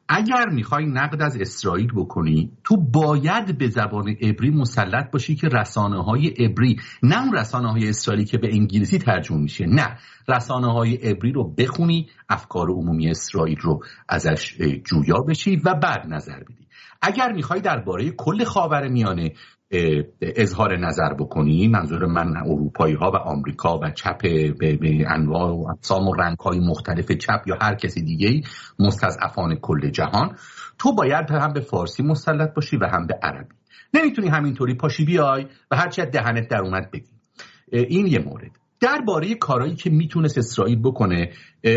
اگر میخوای نقد از اسرائیل بکنی تو باید به زبان عبری مسلط باشی که رسانه‌های عبری، نه اون رسانه‌های اسرائیلی که به انگلیسی ترجمه میشه، نه، رسانه‌های عبری رو بخونی، افکار عمومی اسرائیل رو ازش جویا بشی و بعد نظر بدی. اگر میخوای درباره کل خاورمیانه اظهار نظر بکنی، منظور من اروپایی ها و آمریکا و چپ به انواع و اقسام و رنگ های مختلف چپ یا هر کسی دیگه‌ای، مستضعفان کل جهان، تو باید هم به فارسی مسلط باشی و هم به عربی. نمیتونی همینطوری پاشی بیای و هرچی از دهنت در اومد بگی. این یه مورد. درباره کارهایی که میتونست اسرائیل بکنه،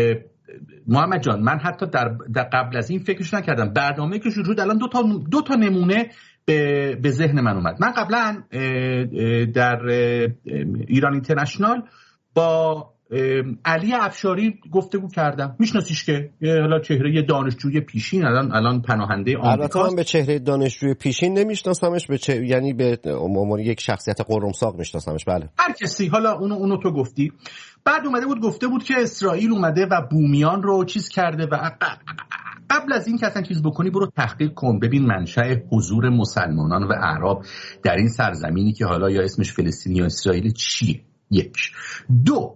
محمد جان، من حتی در قبل از این فکرش نکردم. برنامه که شروع الان دو تا نمونه به ذهن من اومد. من قبلا در ایران اینترنشنال با علی افشاری گفتگو کردم. میشناسیش که حالا چهره دانشجوی پیشین، الان پناهنده آمریکاست. البته من به چهره دانشجوی پیشین نمیشناسمش، یعنی به عنوان یک شخصیت قرمساق میشناسمش. بله، هر کسی، حالا اونو تو گفتی. بعد اومده بود گفته بود که اسرائیل اومده و بومیان رو چیز کرده و قبل از این که اصلا چیز بکنی برو تحقیق کن، ببین منشأ حضور مسلمانان و اعراب در این سرزمینی که حالا یا اسمش فلسطین یا اسرائیل چیه. یک. دو،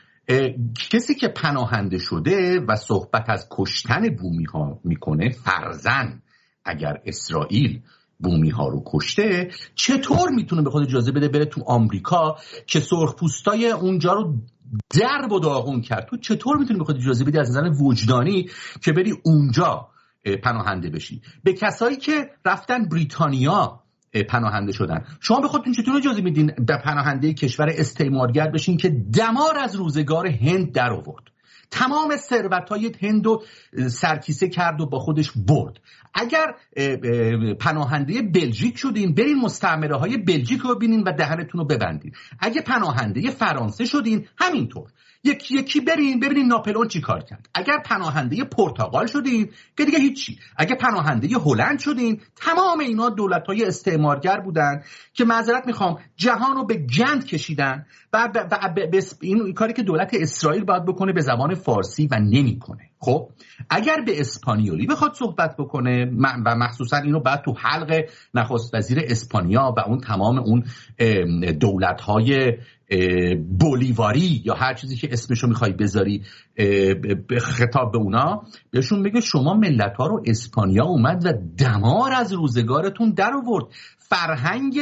کسی که پناهنده شده و صحبت از کشتن بومی ها میکنه، فرضاً اگر اسرائیل بومی ها رو کشته، چطور میتونه به خود اجازه بده بره تو آمریکا که سرخپوستای اونجا رو درب و داغون کرد؟ تو چطور میتونی به خود اجازه بدی از نظر وجدانی که بری اونجا پناهنده بشی؟ به کسایی که رفتن بریتانیا پناهنده شدن، شما به خودتون چطور اجازه میدین به پناهنده کشور استعمارگر بشین که دمار از روزگار هند در آورد، تمام ثروت‌های هند رو سرکیسه کرد و با خودش برد؟ اگر پناهنده بلژیک شدین، برین مستعمره های بلژیک رو ببینین و دهنتون رو ببندین. اگه پناهنده فرانسه شدین، همینطور یکی برین ببینین ناپلئون چی کار کرد. اگر پناهنده پرتغال شدین که دیگه هیچی. اگه پناهنده هلند شدین، تمام اینا دولت‌های استعمارگر بودن که معذرت میخوام جهان رو به گند کشیدن و این کاری که دولت اسرائیل باید بکنه به زبان فارسی و نمیکنه. خب اگر به اسپانیولی بخواد صحبت بکنه و مخصوصا اینو بعد تو حلقه نخست وزیر اسپانیا و اون تمام اون دولت‌های بولیواری یا هر چیزی که اسمشو میخوای بذاری خطاب به اونا، بهشون بگه شما ملت‌ها رو اسپانیا اومد و دمار از روزگارتون در آورد، فرهنگ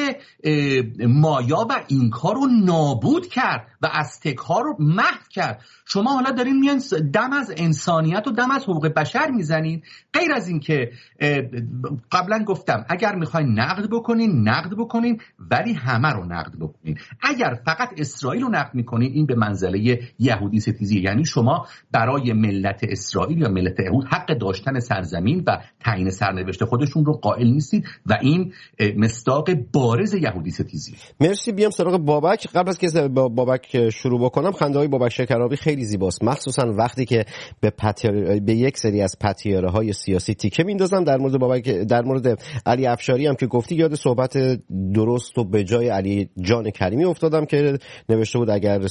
مایا و اینکا رو نابود کرد و ازتک ها رو محو کرد. شما حالا دارین میان دم از انسانیت و دم از حقوق بشر میزنین. غیر از این که قبلا گفتم اگر میخواین نقد بکنین ولی همه رو نقد بکنین. اگر فقط اسرائیل رو نقد میکنین، این به منزله یهودی ستیزی، یعنی شما برای ملت اسرائیل یا ملت یهود حق داشتن سرزمین و تعیین سرنوشت خودشون رو قائل نیستید و این مصداق بارز یهودی ستیزی. مرسی. بیام سراغ بابک. قبل از که با بابک شروع بکنم، خنده‌های بابک شکرابی خیلی زیباست، مخصوصا وقتی که به یک سری از پتیاره‌های سیاسی تیکه میندازن. در مورد بابک، در مورد علی افشاری هم که گفتی، یاد صحبت درست و به جای علی جان کریمی افتادم که نوشته بود اگر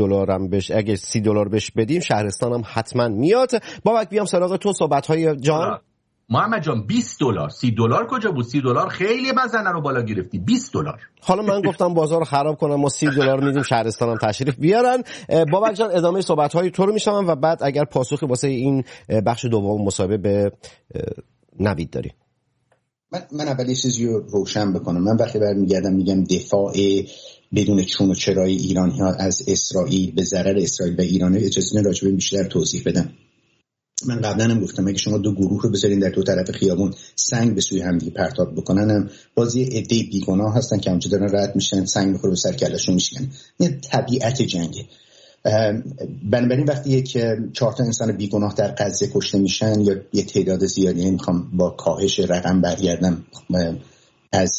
$30 بهش بدیم شهرستان هم حتما میاد. بابک بیام سراغ تو، صحبت‌های جان. محمد جان $20 $30 کجا بود؟ $30 خیلی بزنه رو بالا گرفتی. $20. حالا من گفتم بازار رو خراب کنم، ما $30 میدیم شهرستانم تشریف بیارن. بابک جان ادامه صحبت‌های تو رو میشنوم و بعد اگر پاسخی واسه این بخش دوم مصاحبه به نوید داری. من اول یه چیزی رو روشن بکنم. من وقتی برمیگردم میگم دفاع بدون چون و چرای ایرانی‌ها از اسرائیل به ضرر اسرائیل و ایران، اجازه بدید راجع به بیشتر توضیح بدم. من قبلا هم گفتم اگه شما دو گروه رو بذارین در دو طرف خیابون سنگ به سوی همدیگه پرتاب بکنن، هم باز یه عده بیگناه هستن که همونجا دارن رد میشن، سنگ میخوره به سر کلهشون میشکنه. این طبیعت جنگه. بنابراین وقتی یک 4 تا انسان بیگناه در غزه کشته میشن یا یه تعداد زیادی، نمیخوام با کاهش رقم برگردم از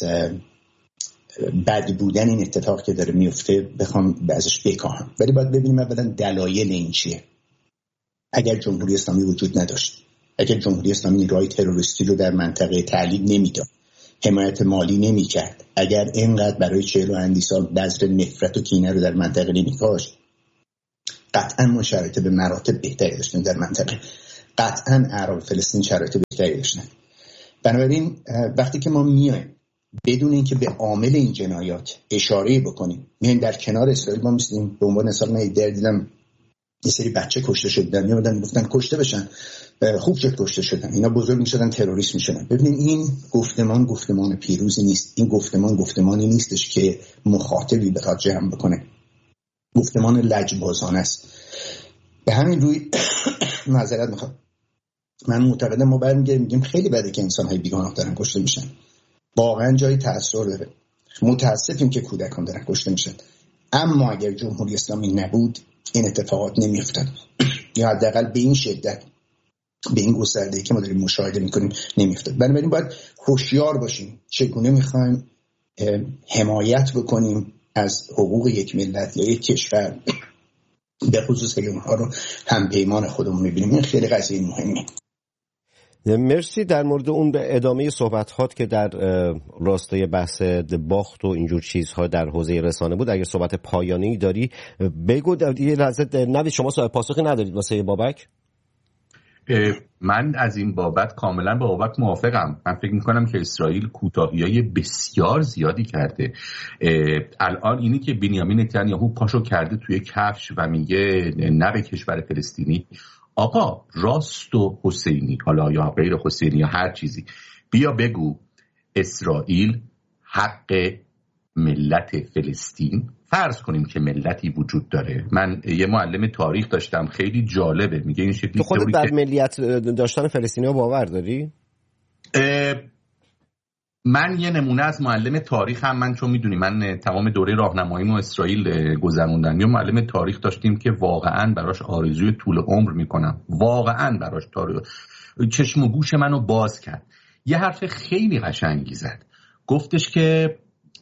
بد بودن این اتفاق که داره میفته بخوام ازش بکاهم، ولی باید ببینیم اولا دلایل این چیه. اگر جمهوری اسلامی وجود نداشت، اگر جمهوری اسلامی رای تروریستی رو در منطقه تعلیق نمیداد، حمایت مالی نمیکرد، اگر اینقدر برای 40 و اندی سال بذر نفرت و کینه رو در منطقه نمیکاشت، قطعا ما شرایط به مراتب بهتری داشتیم در منطقه. قطعا اعراب فلسطین شرایط بهتری داشتن. بنابراین وقتی که ما میایم بدون اینکه به عامل این جنایات اشاره بکنیم میایم در کنار اسرائیل، ما می‌سیم به عنوان مثال من دیدم یه سری بچه کشته شدن، میادن گفتن کشته بشن، خوب شد کشته شدن، اینا بزرگ میشدن تروریست میشدن. ببینید این گفتمان پیروزی نیست، این گفتمانی نیستش که مخاطبی بخواد جمع بکنه، گفتمان لجبازانه است. به همین روی معذرت میخوام، من معتقدم ما برمیگردیم میگیم خیلی بده که انسان‌های بیگناه دارن کشته میشن، واقعا جای تأثیر داره، متاسفیم که کودکان دارن کشته میشن، اما اگر جمهوری اسلامی نبود این اتفاقات نمیافتاد، یا حداقل به این شدت، به این گستردگی که ما داریم مشاهده میکنیم نمیافتاد. بنابراین باید هوشیار باشیم چگونه میخوایم حمایت بکنیم از حقوق یک ملت یا یک کشور، به خصوص که اونها رو هم پیمان خودمون میبینیم. این خیلی قضیه مهمه. مرسی. در مورد اون به ادامه صحبتات که در راستای بحث باخت و اینجور چیزها در حوزه رسانه بود، اگر صحبت پایانی داری بگو. یه لحظه نوید شما پاسخی ندارید واسه بابک؟ من از این بابت کاملا با بابک موافقم. من فکر میکنم که اسرائیل کوتاهی‌های بسیار زیادی کرده. الان اینی که بنیامین نتانیاهو پاشو کرده توی کفش و میگه نه به کشور فلسطینی، آقا راست و حسینی، حالا یا غیر حسینی یا هر چیزی، بیا بگو اسرائیل حق ملت فلسطین، فرض کنیم که ملتی وجود داره. من یه معلم تاریخ داشتم خیلی جالبه، میگه این شکلی تو خودت بر ملیت داشتن فلسطینی‌ها باور داری؟ من یه نمونه از معلم تاریخ هم، من چون میدونی من تمام دوره راهنماییمو اسرائیل گذروندم، یه معلم تاریخ داشتیم که واقعا براش آرزوی طول عمر میکنم، واقعا براش چشم و گوش منو باز کرد. یه حرف خیلی قشنگی زد، گفتش که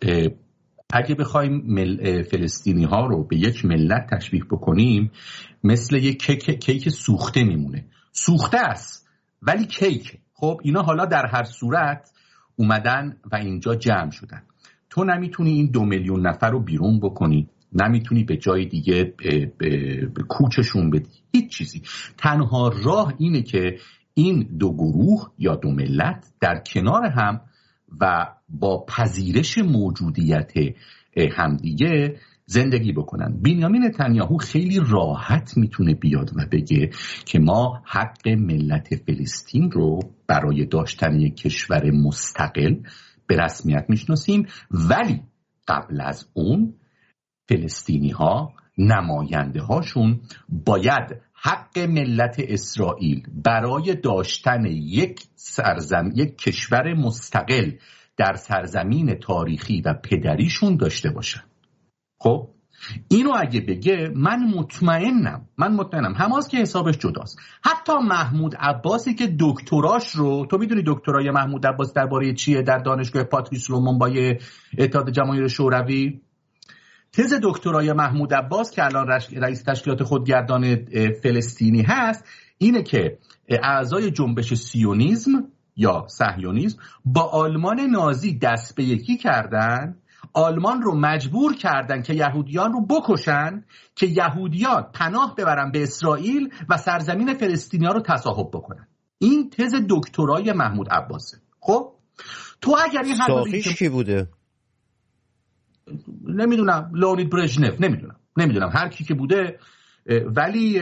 اگه بخوایم فلسطینی ها رو به یک ملت تشبیه بکنیم مثل یک کیک سوخته میمونه. سوخته است ولی کیک. خب اینا حالا در هر صورت اومدن و اینجا جمع شدن. تو نمیتونی این 2 میلیون نفر رو بیرون بکنی، نمیتونی به جای دیگه به کوچشون بدی، هیچ چیزی. تنها راه اینه که این دو گروه یا دو ملت در کنار هم و با پذیرش موجودیت همدیگه زندگی بکنن. بنیامین نتانیاهو خیلی راحت میتونه بیاد و بگه که ما حق ملت فلسطین رو برای داشتن یک کشور مستقل به رسمیت میشناسیم، ولی قبل از اون فلسطینی ها نماینده هاشون باید حق ملت اسرائیل برای داشتن یک کشور مستقل در سرزمین تاریخی و پدریشون داشته باشن. خب اینو اگه بگه من مطمئنم حماس که حسابش جداست. حتی محمود عباسی که دکتراش رو، تو میدونی دکترای محمود عباس درباره چیه؟ در دانشگاه پاتریس لومون با اتحاد جماهیر شوروی. تز دکترای محمود عباس که الان رئیس تشکیلات خودگردان فلسطینی هست اینه که اعضای جنبش سیونیسم یا صهیونیسم با آلمان نازی دست به یکی کردن، آلمان رو مجبور کردن که یهودیان رو بکشن که یهودیان پناه ببرن به اسرائیل و سرزمین فلسطینیا رو تصاحب بکنن. این تز دکترای محمود عباسه. خب تو اگر این ساقیش کی بوده؟ نمیدونم، لئونید برژنف، نمیدونم هر کی که بوده، ولی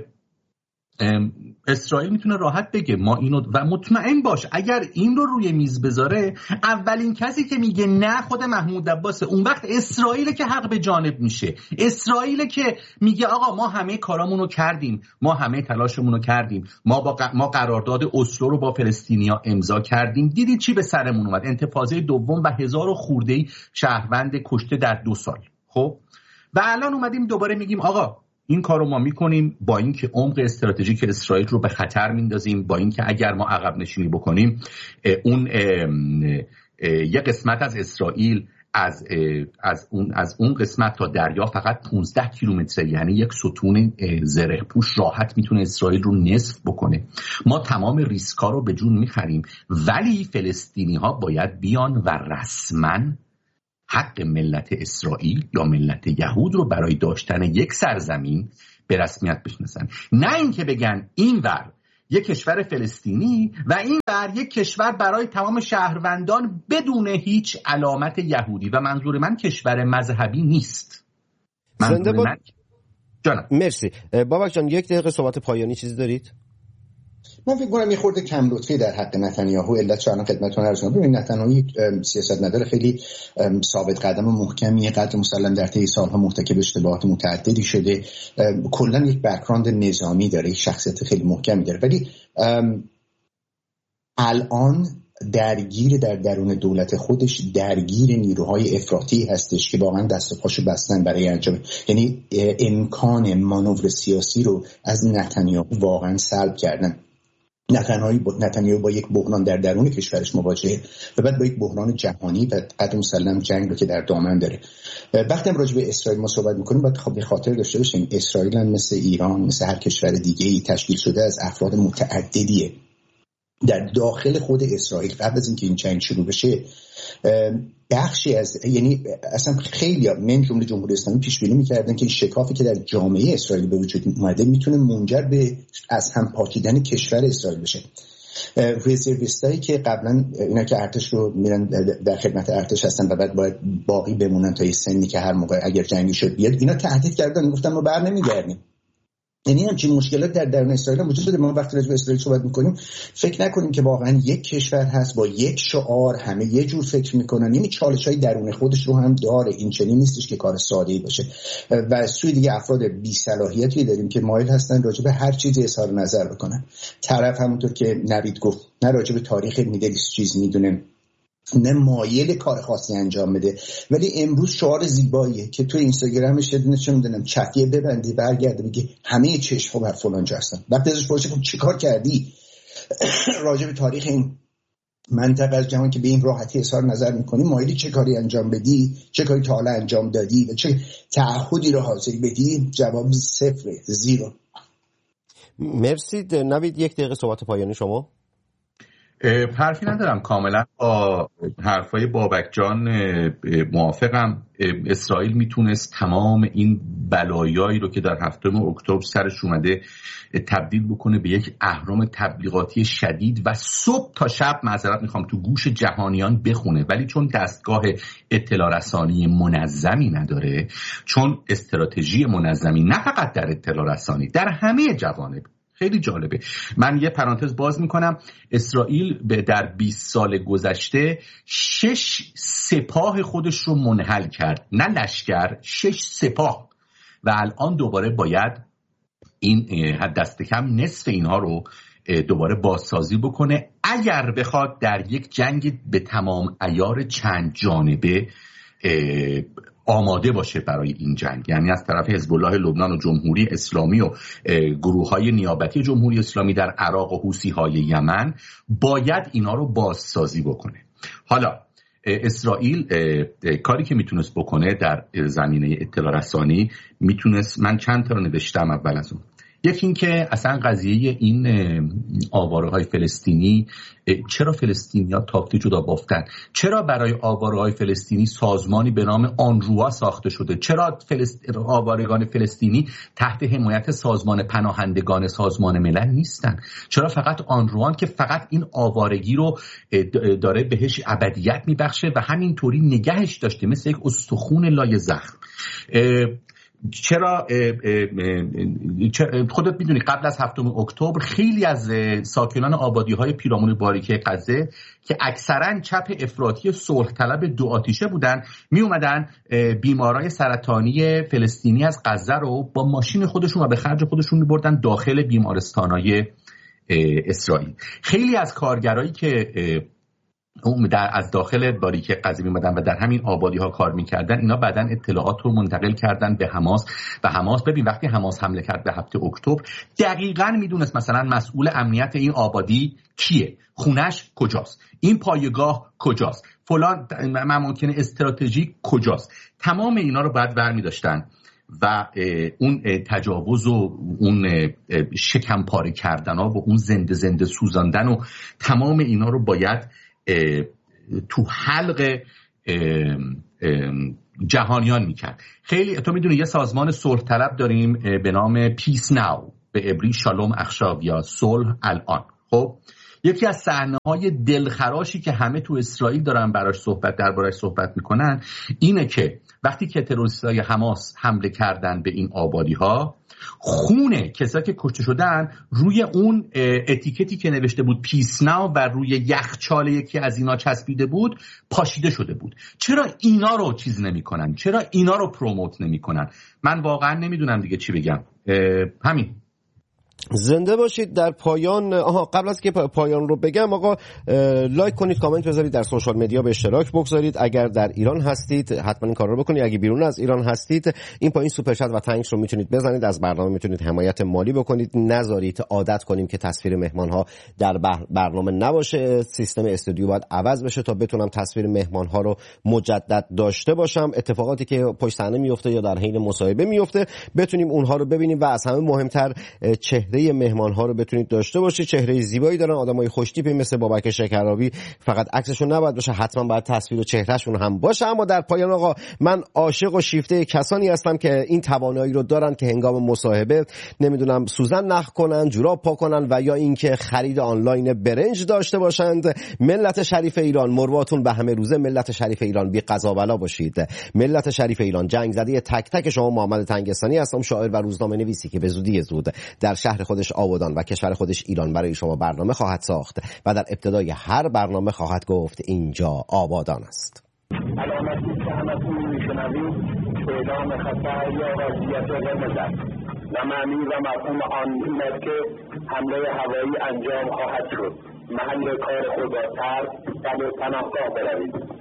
اسرائیل میتونه راحت بگه ما اینو، و مطمئن باش اگر این رو روی میز بذاره اولین کسی که میگه نه خود محمود عباسه. اون وقت اسرائیل که حق به جانب میشه، اسرائیل که میگه آقا ما همه کارامونو کردیم، ما همه تلاشمونو کردیم، ما قرارداد اسلو رو با فلسطینیا امضا کردیم، دیدید چی به سرمون اومد؟ انتفاضه دوم و 1000 خورده‌ای شهروند کشته در 2 سال. خب و الان اومدیم دوباره میگیم آقا این کار رو ما میکنیم با اینکه عمق استراتژیک اسرائیل رو به خطر میندازیم، با اینکه اگر ما عقب نشینی بکنیم اون یه قسمت از اسرائیل از اون قسمت تا دریا فقط 15 کیلومتره، یعنی یک ستون زره پوش راحت میتونه اسرائیل رو نصف بکنه. ما تمام ریسکا رو به جون میخریم، ولی فلسطینی ها باید بیان و رسما حق ملت اسرائیل یا ملت یهود رو برای داشتن یک سرزمین به رسمیت بشناسن. نه اینکه بگن اینور یک کشور فلسطینی و این بر یک کشور برای تمام شهروندان بدون هیچ علامت یهودی. و منظور من کشور مذهبی نیست. منظور من جانم. مرسی. بابک جان 1 دقیقه صحبت پایانی چیزی دارید؟ من فکر کنم یه خورده کم لطفی در حق نتانیاهو. علت چون خدمتتون عرض کنم، ببین نتانیاهو سیاستمدار خیلی ثابت قدم و محکمیه، قدر مسلم در طی سالها مرتکب اشتباهات متعددی شده، کلا یک بک‌گراند نظامی داره، یک شخصیت خیلی محکمی داره، ولی الان درگیر در درون دولت خودش درگیر نیروهای افراطی هستش که واقعا دست و پاشو بستن برای انجام، یعنی امکان مانور سیاسی رو از نتانیاهو واقعا سلب کردن. نتانیاهو با یک بحران در درون کشورش مواجهه و بعد با یک بحران جهانی و قدر مسلم جنگ رو که در دامن داره. وقتی هم راجع به اسرائیل ما صحبت می‌کنیم باید خب خاطر داشته باشیم اسرائیل هم مثل ایران، مثل هر کشور دیگه‌ای تشکیل شده از افراد متعددیه. در داخل خود اسرائیل قبل از اینکه این جنگ شروع بشه بخشی از، یعنی اصلا خیلی من جمله جمهوری اسلامی پیش بینی می‌کردن که این شکافی که در جامعه اسرائیل به وجود اومده میتونه منجر به از هم پاشیدن کشور اسرائیل بشه. رزرویستایی که قبلا اینا که ارتش رو میرن در خدمت ارتش هستن و بعد باید باقی بمونن تا یه سنی که هر موقع اگر جنگی شد بیاد، اینا تهدید کردن، گفتن ما بر نمیگردیم. یعنی همچین مشکلات در درون اسرائیل وجود داره. ما وقتی راجع به اسرائیل صحبت میکنیم فکر نکنیم که واقعا یک کشور هست با یک شعار همه یه جور فکر میکنن، یعنی چالش‌های درون خودش رو هم داره. این چنین نیستش که کار ساده‌ای باشه. و از سوی دیگه افراد بی صلاحیتی داریم که مایل هستن راجع به هر چیزی اظهار نظر بکنن. طرف همونطور که نوید گفت نه راجع به تاریخ میدلیست چیز میدونه، نه مایل کار خاصی انجام بده، ولی امروز شعار زیباییه که تو اینستاگرامش یه دونه چه میدونم چفیه ببندی برگرده بگی همه چشم‌ها بر فلان جا هستن. وقتی ازش پرسه خب چیکار کردی راجع به تاریخ این منطقه از جهان که به این راحتی اظهار نظر میکنی، مایلی چه کاری انجام بدی، چه کاری تا حالا انجام دادی و چه تعهدی رو حاصل بدی؟ جواب 0 0. مرسی. نوید 1 دقیقه صحبت پایانی شما. حرفی ندارم، کاملا با حرفای بابک جان موافقم. اسرائیل میتونست تمام این بلایایی رو که در 7 اکتبر سرش اومده تبدیل بکنه به یک اهرام تبلیغاتی شدید و صبح تا شب معذرت میخوام تو گوش جهانیان بخونه، ولی چون دستگاه اطلاع رسانی منظمی نداره، چون استراتژی منظمی نه فقط در اطلاع رسانی در همه جوانب. خیلی جالبه. من یه پرانتز باز میکنم. اسرائیل در 20 سال گذشته 6 سپاه خودش رو منحل کرد، نه لشکر، 6 سپاه، و الان دوباره باید این دست کم نصف اینها رو دوباره بازسازی بکنه اگر بخواد در یک جنگ به تمام عیار چند جانبه آماده باشه برای این جنگ. یعنی از طرف حزب الله لبنان و جمهوری اسلامی و گروه‌های نیابتی جمهوری اسلامی در عراق و حوثی‌های یمن باید اینا رو بازسازی بکنه. حالا اسرائیل کاری که میتونست بکنه در زمینه اطلاع رسانی میتونست، من چند تا رو نوشتم اول از اون. یکی این که اصلا قضیه این آواره‌های فلسطینی، چرا فلسطینی‌ها تاکتی جدا بافتن؟ چرا برای آواره‌های فلسطینی سازمانی به نام آنروا ساخته شده؟ چرا آوارگان فلسطینی تحت حمایت سازمان پناهندگان سازمان ملل نیستن؟ چرا فقط آنروان که فقط این آوارگی رو داره بهش ابدیت میبخشه و همینطوری نگهش داشته مثل یک استخوان لای زخم؟ چرا خودت میدونی قبل از 7 اکتبر خیلی از ساکنان آبادی‌های پیرامون باریکه غزه که اکثرا چپ افراطی صلح طلب دو آتیشه بودن می اومدن بیمارای سرطانی فلسطینی از غزه رو با ماشین خودشون و به خرج خودشون می‌بردن داخل بیمارستان‌های اسرائیل. خیلی از کارگرایی که از داخل باریکه غزه می‌آمدن و در همین آبادی‌ها کار می‌کردن، اینا بعداً اطلاعات رو منتقل کردن به حماس و حماس ببین وقتی حماس حمله کرد به 7 اکتبر دقیقاً میدونست مثلا مسئول امنیت این آبادی کیه، خونش کجاست، این پایگاه کجاست، فلان ممکنه استراتژیک کجاست. تمام اینا رو بعد برمی‌داشتن و اون تجاوز و اون شکم پاره کردن ها و اون زنده زنده سوزاندن و تمام اینا رو باید تو حلق جهانیان میکرد. خیلی تو میدونی یه سازمان صلح طلب داریم به نام پیس ناو به عبری شالوم اخشاب یا صلح الان. خب یکی از صحنه‌های دلخراشی که همه تو اسرائیل دارن دربارش صحبت میکنن اینه که وقتی که تروریستای حماس حمله کردن به این آبادی‌ها، خون کسایی که کشته شدن روی اون اتیکتی که نوشته بود پیس ناو و روی یخچال یکی از اینا چسبیده بود پاشیده شده بود. چرا اینا رو چیز نمی‌کنن؟ چرا اینا رو پروموت نمی‌کنن؟ من واقعا نمیدونم دیگه چی بگم. همین. زنده باشید. در پایان قبل از که پایان رو بگم آقا لایک کنید، کامنت بذارید، در سوشال مدیا به اشتراک بگذارید. اگر در ایران هستید حتما این کار رو بکنید. اگه بیرون از ایران هستید این پایین سوپر چت و تانکس رو میتونید بزنید. از برنامه میتونید حمایت مالی بکنید. نذارید عادت کنیم که تصویر مهمان ها در برنامه نباشه. سیستم استودیو باید عوض بشه تا بتونم تصویر مهمان ها رو مجدد داشته باشم. اتفاقاتی که پشت صحنه میفته یا در حین مصاحبه میفته بتونیم اونها رو ببینیم و از همه مهمتر چهره مهمان ها رو بتونید داشته باشید. چهره زیبایی دارن، آدمای خوش‌تیپی مثل بابک شکرابی. فقط عکسشون نباید باشه، حتما باید تصویر و چهرهشون هم باشه. اما در پایان آقا من عاشق و شیفته کسانی هستم که این توانایی رو دارن که هنگام مصاحبه نمیدونم سوزن نخ کنن، جوراب پاک کنن و یا اینکه خرید آنلاین برنج داشته باشند. ملت شریف ایران مرواتون به همه روزه. ملت شریف ایران بی قضا بلا باشید. ملت شریف ایران جنگ زده تک تک شما. محمد تنگستانی هستم، شاعر و روزنامه نویسی که به زودی زود در شهر خودش آبادان و کشور خودش ایران برای شما برنامه خواهد ساخت و در ابتدای هر برنامه خواهد گفت اینجا آبادان است. علامتی که همتون میشنوید اعلام خطر یا وضعیت قرمز است و معنی و مفهوم آن این است که حمله هوایی انجام خواهد شد. محل کار خود را ترک و به پناهگاه بروید.